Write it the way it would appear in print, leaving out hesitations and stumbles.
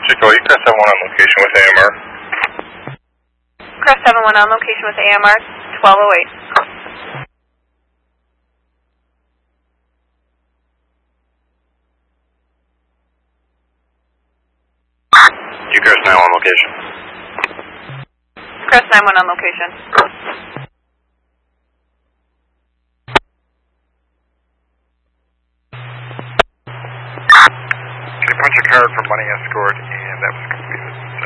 Chico, you press 71 on location with AMR. Crest 71 on location with AMR, 1208. Crest 91 on location. Crest 91 on location. Can you punch a card for money escort, and that was